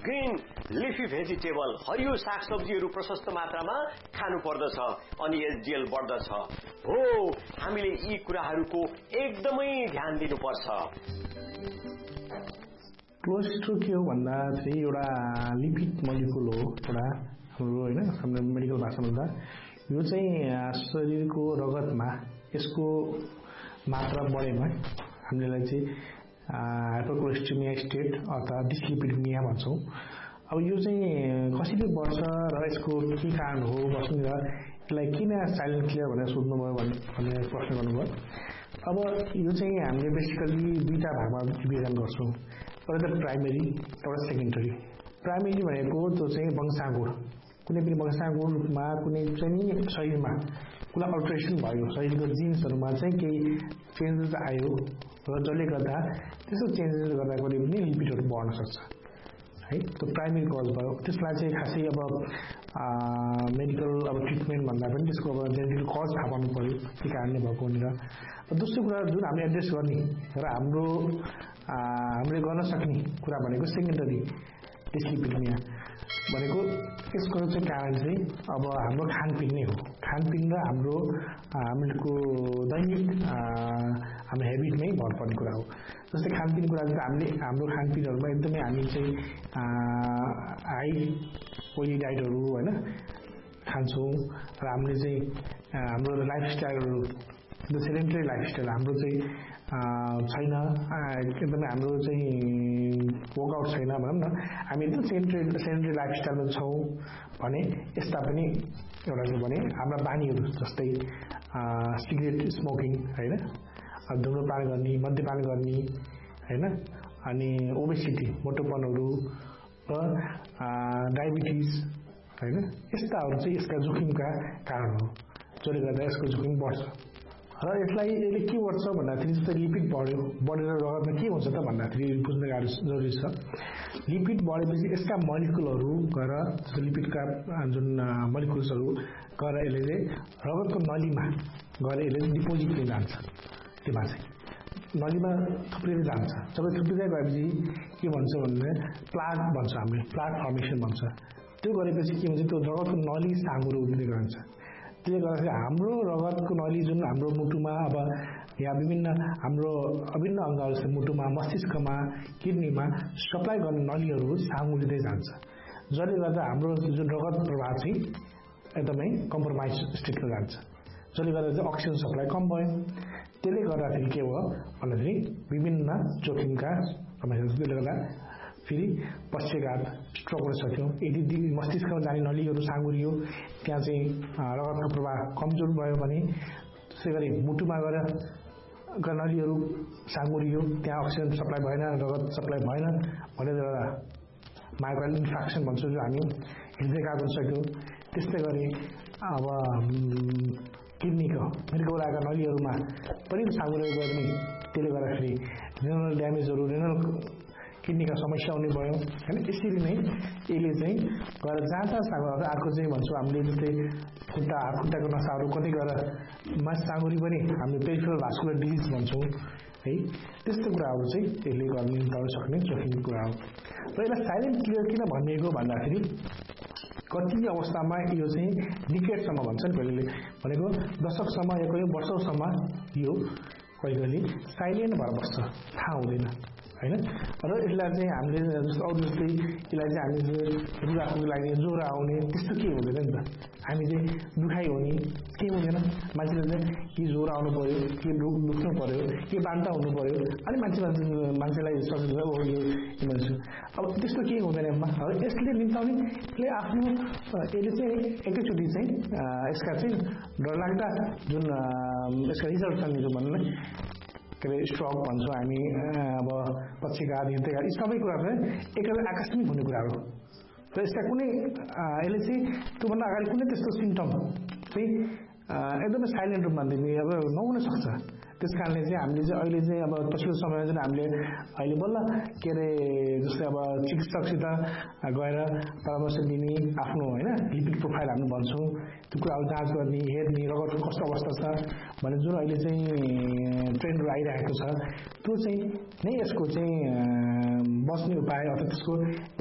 Green leafy vegetable हरियो सागसब्जीहरू प्रशस्त मात्रामा खानु पर्दछ अनि एचडिएल बढ्दछ। हो, हामीले यी कुराहरूको एकदमै ध्यान दिनुपर्छ। कोलेस्ट्रोल के हो भन्दा चाहिँ एउटा लिपिड मोलिकुल हो, एउटा हाम्रो हैन हाम्रो मेडिकल भाषामा भन्दा यो चाहिँ शरीरको रगतमा यसको मात्रा बढेमा हामीलाई चाहिँ हाइपरकोलेस्टेमिया स्टेट अथवा डिस्लिपिडेमिया भन्छौँ। अब यो चाहिँ कसरी बढ्छ र यसको के कारण हो भन्ने यसलाई किन साइलेन्ट क्लियर भनेर सोध्नुभयो भन्ने प्रश्न गर्नुभयो। अब यो चाहिँ हामीले बेसिकली दुईटा भागमा विभाजन गर्छौँ, एउटा त प्राइमेरी एउटा सेकेन्डरी। प्राइमेरी भनेको त्यो चाहिँ वंशानुगुण, कुनै पनि वंशानुगुणमा कुनै चाहिँ शरीरमा कुनै अल्टरेसन भयो, शरीरको जिन्सहरूमा चाहिँ केही चेन्जेस आयो र जसले गर्दा त्यस्तो चेन्जेसले गर्दा कुनै पनि लिपिडहरू बढ्न सक्छ है, त्यो प्राइमेरी कज भयो। त्यसलाई चाहिँ खासै अब मेडिकल अब ट्रिटमेन्ट भन्दा पनि त्यसको अब जेनेटिकल कज थाहा पाउनु पर्यो के कारणले भएको भनेर। दोस्रो कुरा जुन हामीले एड्रेस गर्ने र हामीले गर्न सक्ने कुरा भनेको सेकेन्डरी डिस्लिपिडेमिया भनेको यसको चाहिँ कारण चाहिँ अब हाम्रो खानपिन नै हो। खानपिन र हामीहरूको दैनिक हाम्रो हेबिटमै भर पर्ने कुरा हो। जस्तै खानपिन कुरा चाहिँ हामीले हाम्रो खानपिनहरूमा एकदमै हामी चाहिँ हाई ओइली डाइटहरू होइन खान्छौँ र हामीले चाहिँ हाम्रो लाइफस्टाइलहरू सेडेन्टरी लाइफस्टाइल हाम्रो चाहिँ छैन, एकदमै हाम्रो चाहिँ वर्कआउट छैन भनौँ न, हामी एकदम सेडेन्टरी लाइफस्टाइलमा छौँ भने यस्ता पनि एउटा चाहिँ भने हाम्रा बानीहरू जस्तै सिगरेट स्मोकिङ होइन, धुम्रपान गर्ने, मद्यपान गर्ने होइन, अनि ओबेसिटी मोटोपनहरू र डायबिटिज होइन, यस्ताहरू चाहिँ यसका जोखिमका कारण हो जसले गर्दा यसको जोखिम बढ्छ। र यसले के गर्छ भन्दाखेरि जस्तै लिपिड बढेर रगतमा के हुन्छ त भन्दाखेरि बुझ्न गाह्रो जरुरी छ। लिपिड बढेपछि यसका मोलिकुलहरू गएर लिपिडका जुन मोलिकुल्सहरू गएर यसले चाहिँ रगतको नलीमा गएर यसले डिपोजिट हुन जान्छ। त्यसमा चाहिँ नलीमा थुप्रिएर जान्छ। जब थुप्रिँदै गएपछि के भन्छ भन्ने प्लाक भन्छ, हामीले प्लाक फर्मेसन भन्छ। त्यो गरेपछि के हुन्छ, त्यो रगतको नली साँघुरो उठ्दै जान्छ। त्यसले गर्दाखेरि हाम्रो रगतको नली जुन हाम्रो मुटुमा अब या विभिन्न हाम्रो अभिन्न अङ्गहरू जस्तै मुटुमा, मस्तिष्कमा, किडनीमा सप्लाई गर्ने नलीहरू साँघुरिँदै जान्छ, जसले गर्दा हाम्रो जुन रगत प्रवाह चाहिँ एकदमै कम्प्रोमाइज स्टेटमा जान्छ, जसले गर्दा चाहिँ अक्सिजन सप्लाई कम भयो। त्यसले गर्दाखेरि के भयो भन्दाखेरि विभिन्न जोखिमका समस्या, त्यसले गर्दा फेरि पश्चाघात स्ट्रोक हुन सक्यो। यदि मस्तिष्कमा जाने नलीहरू साँघुरियो, त्यहाँ चाहिँ रगतको प्रवाह कमजोर भयो भने, त्यसै गरी मुटुमा गएर नलीहरू साँघुरियो, त्यहाँ अक्सिजन सप्लाई भएन, रगत सप्लाई भएन भने गर्दा माइक्रोल इन्फ्राक्सन भन्छौँ जो हामी हृदयघात हुन सक्यो। त्यस्तै गरी अब किडनीको मृगौलाका नलीहरूमा पनि साँघुरियो गयो भने त्यसले गर्दाखेरि रेनल ड्यामेजहरू, रेनल किडनीका समस्या हुने भयो होइन। यसरी नै यसले चाहिँ गएर जहाँ साँघुरो अर्को चाहिँ भन्छौँ हामीले जस्तै खुट्टाको नसाहरू कतै गएर साँघुरी पनि हामीले पेरिफेरल भास्कुलर डिजिज भन्छौँ है। त्यस्तो कुराहरू चाहिँ यसले गर्न सक्ने जोखिम कुरा हो। र यसलाई साइलेन्ट क्लियर किन भनिएको भन्दाखेरि कति अवस्थामा यो चाहिँ डिकेडसम्म भन्छ नि, कहिले भनेको दशकसम्म या कोही वर्षौँसम्म यो कहिले साइलेन्ट भएर बस्छ, थाहा हुँदैन होइन। र यसलाई चाहिँ हामीले जस्तो अरू जस्तै यसलाई चाहिँ हामीले रुगाखोकी लाग्ने, ज्वरो आउने त्यस्तो केही हुँदैन नि त। हामी चाहिँ दुखाइ हुने केही हुँदैन, मान्छेले चाहिँ कि ज्वरो आउनु पर्यो, के दुख्नु पर्यो, के बान्ता हुनु पर्यो, अनि मान्छेलाई सजिलो हो यो भन्छु। अब त्यस्तो केही हुँदैन। यसले निम्ताउने यसले आफ्नो यसले चाहिँ एकैचोटि चाहिँ यसका चाहिँ डरलाग्दा जुन यसका रिजल्ट छन् जो भन्नु के अरे स्ट्रोक भन्छौँ हामी, अब पक्षघात, हृदयघात, यी सबै कुराहरू चाहिँ एकदमै आकस्मिक हुने कुराहरू। र यसका कुनै यसले चाहिँ त्योभन्दा अगाडि कुनै त्यस्तो सिम्टम चाहिँ एकदमै साइलेन्ट रूपमा दिने अब नहुन सक्छ। त्यस कारणले चाहिँ हामीले चाहिँ अहिले चाहिँ अब पछिल्लो समयमा चाहिँ हामीले अहिले बल्ल के अरे जस्तै अब चिकित्सकसित गएर परामर्श दिने, आफ्नो होइन लिपिड प्रोफाइल हामी भन्छौँ त्यो कुराहरू जाँच गर्ने, हेर्ने, रगतको कस्तो अवस्था छ भने जुन अहिले चाहिँ ट्रेन्डहरू आइरहेको छ, त्यो चाहिँ नै यसको चाहिँ बस्ने उपाय अथवा त्यसको